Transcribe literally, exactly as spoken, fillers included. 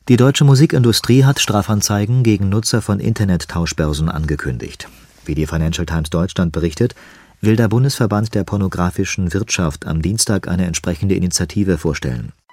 Die deutsche Musikindustrie hat Strafanzeigen gegen Nutzer von Internet-Tauschbörsen angekündigt. Wie die Financial Times Deutschland berichtet, will der Bundesverband der pornografischen Wirtschaft am Dienstag eine entsprechende Initiative vorstellen